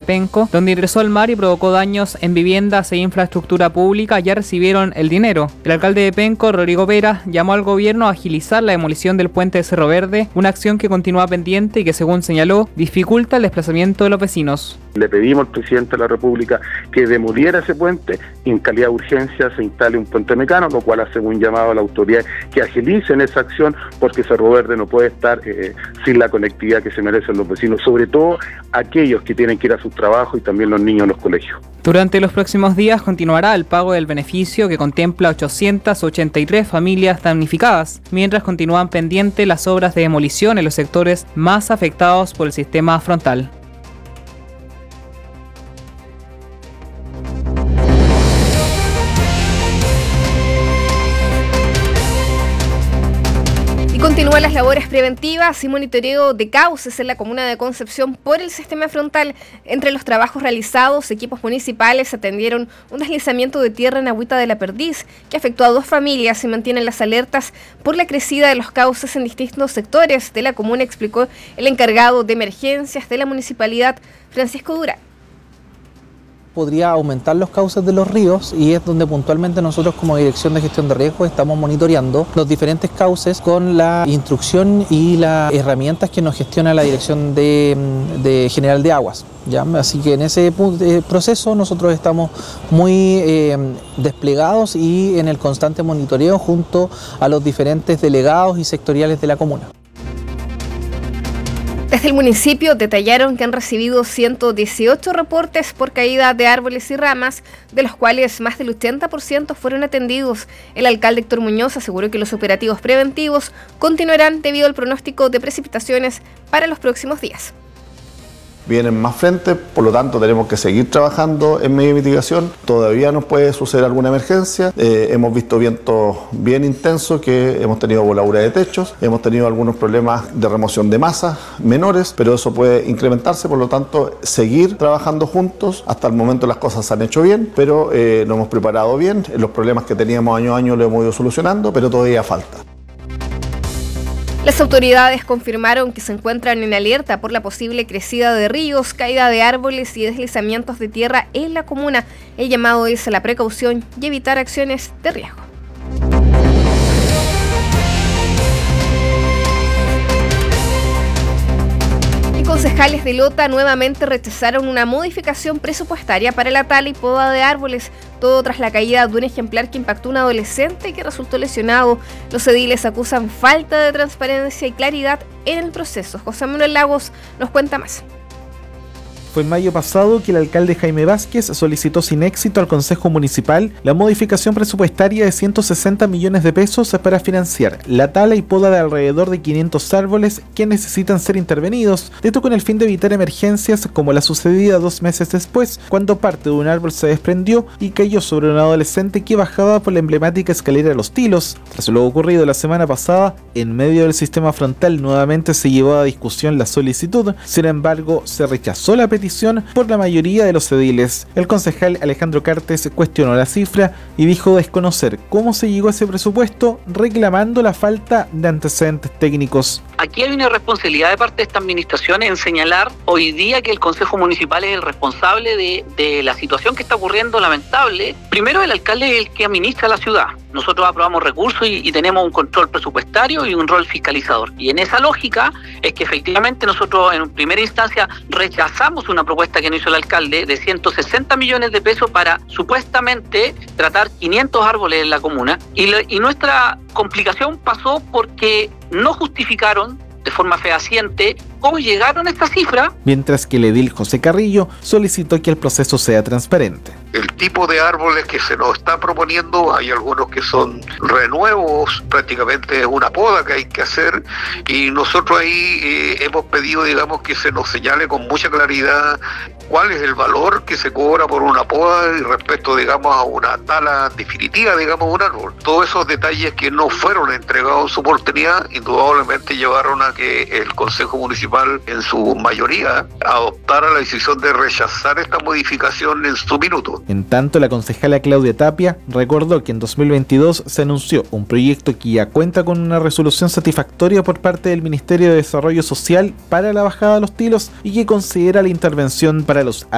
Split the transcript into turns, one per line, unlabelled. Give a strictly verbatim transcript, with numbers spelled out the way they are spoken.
Penco, donde ingresó al mar y provocó daños en viviendas e infraestructura pública, ya recibieron el dinero. El alcalde de Penco, Rodrigo Vera, llamó al gobierno a agilizar la demolición del puente de Cerro Verde, una acción que continúa pendiente y que, según señaló, dificulta el desplazamiento de los vecinos.
Le pedimos al presidente de la República que demoliera ese puente y en calidad de urgencia se instale un puente mecano, lo cual hace un llamado a la autoridad que agilicen esa acción, porque Cerro Verde no puede estar eh, sin la conectividad que se merecen los vecinos, sobre todo aquellos que tienen que ir a sus trabajos y también los niños en los colegios.
Durante los próximos días continuará el pago del beneficio, que contempla ochocientas ochenta y tres familias damnificadas, mientras continúan pendientes las obras de demolición en los sectores más afectados por el sistema frontal.
Continúan las labores preventivas y monitoreo de cauces en la comuna de Concepción por el sistema frontal. Entre los trabajos realizados, equipos municipales atendieron un deslizamiento de tierra en Agüita de la Perdiz, que afectó a dos familias y mantienen las alertas por la crecida de los cauces en distintos sectores de la comuna, explicó el encargado de emergencias de la municipalidad, Francisco Durán.
Podría aumentar los cauces de los ríos y es donde puntualmente nosotros como Dirección de Gestión de Riesgos estamos monitoreando los diferentes cauces con la instrucción y las herramientas que nos gestiona la Dirección de, de General de Aguas, ¿ya? Así que en ese proceso nosotros estamos muy eh, desplegados y en el constante monitoreo junto a los diferentes delegados y sectoriales de la comuna.
Desde el municipio detallaron que han recibido ciento dieciocho reportes por caída de árboles y ramas, de los cuales más del ochenta por ciento fueron atendidos. El alcalde Héctor Muñoz aseguró que los operativos preventivos continuarán debido al pronóstico de precipitaciones para los próximos días.
Vienen más frentes, por lo tanto tenemos que seguir trabajando en medio de mitigación. Todavía nos puede suceder alguna emergencia. Eh, hemos visto vientos bien intensos, que hemos tenido voladura de techos, hemos tenido algunos problemas de remoción de masas menores, pero eso puede incrementarse, por lo tanto seguir trabajando juntos. Hasta el momento las cosas se han hecho bien, pero eh, nos hemos preparado bien. Los problemas que teníamos año a año los hemos ido solucionando, pero todavía falta.
Las autoridades confirmaron que se encuentran en alerta por la posible crecida de ríos, caída de árboles y deslizamientos de tierra en la comuna. El llamado es a la precaución y evitar acciones de riesgo. Concejales de Lota nuevamente rechazaron una modificación presupuestaria para la tala y poda de árboles, todo tras la caída de un ejemplar que impactó a un adolescente que resultó lesionado. Los ediles acusan falta de transparencia y claridad en el proceso. José Manuel Lagos nos cuenta más.
Fue en mayo pasado que el alcalde Jaime Vázquez solicitó sin éxito al Consejo Municipal la modificación presupuestaria de ciento sesenta millones de pesos para financiar la tala y poda de alrededor de quinientos árboles que necesitan ser intervenidos, esto con el fin de evitar emergencias como la sucedida dos meses después, cuando parte de un árbol se desprendió y cayó sobre un adolescente que bajaba por la emblemática escalera de Los Tilos. Tras lo ocurrido la semana pasada, en medio del sistema frontal nuevamente se llevó a discusión la solicitud, sin embargo se rechazó la petición por la mayoría de los ediles. El concejal Alejandro Cartes cuestionó la cifra y dijo desconocer cómo se llegó a ese presupuesto, reclamando la falta de antecedentes técnicos.
Aquí hay una responsabilidad de parte de esta administración en señalar hoy día que el Consejo Municipal es el responsable de, de la situación que está ocurriendo lamentable. Primero, el alcalde es el que administra la ciudad. Nosotros aprobamos recursos y, y tenemos un control presupuestario y un rol fiscalizador. Y en esa lógica es que efectivamente nosotros en primera instancia rechazamos una propuesta que nos hizo el alcalde de ciento sesenta millones de pesos para supuestamente tratar quinientos árboles en la comuna. Y, le, y nuestra complicación pasó porque no justificaron de forma fehaciente cómo llegaron a esta cifra.
Mientras que el edil José Carrillo solicitó que el proceso sea transparente.
El tipo de árboles que se nos está proponiendo, hay algunos que son renuevos, prácticamente es una poda que hay que hacer, y nosotros ahí eh, hemos pedido, digamos, que se nos señale con mucha claridad cuál es el valor que se cobra por una poda y respecto, digamos, a una tala definitiva, digamos, un árbol. Todos esos detalles que no fueron entregados en su oportunidad, indudablemente llevaron a que el Consejo Municipal, en su mayoría, adoptara la decisión de rechazar esta modificación en su minuto.
En tanto, la concejala Claudia Tapia recordó que en dos mil veintidós se anunció un proyecto que ya cuenta con una resolución satisfactoria por parte del Ministerio de Desarrollo Social para la bajada de Los Tilos y que considera la intervención para los